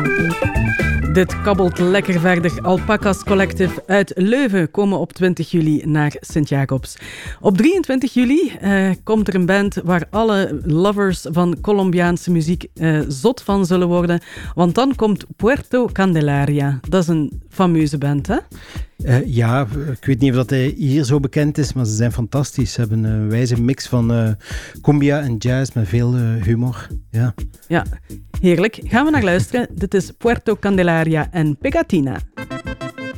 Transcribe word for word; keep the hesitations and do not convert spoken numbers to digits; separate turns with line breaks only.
Dit kabbelt lekker verder. Alpakas Collective uit Leuven komen op twintig juli naar Sint-Jacobs. Op drieëntwintig juli uh, komt er een band waar alle lovers van Colombiaanse muziek uh, zot van zullen worden. Want dan komt Puerto Candelaria. Dat is een fameuze band, hè?
Uh, ja, ik weet niet of dat hij hier zo bekend is, maar ze zijn fantastisch. Ze hebben een wijze mix van uh, cumbia en jazz met veel uh, humor. Ja.
Ja, heerlijk. Gaan we naar luisteren. Dit is Puerto Candelaria en Pegatina.